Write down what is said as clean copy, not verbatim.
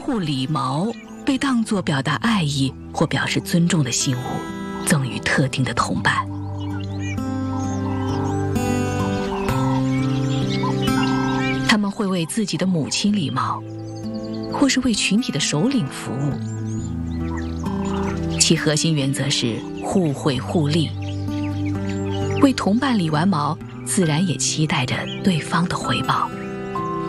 护礼毛被当作表达爱意或表示尊重的信物，赠予特定的同伴。他们会为自己的母亲礼毛，或是为群体的首领服务。其核心原则是互惠互利。为同伴理完毛，自然也期待着对方的回报。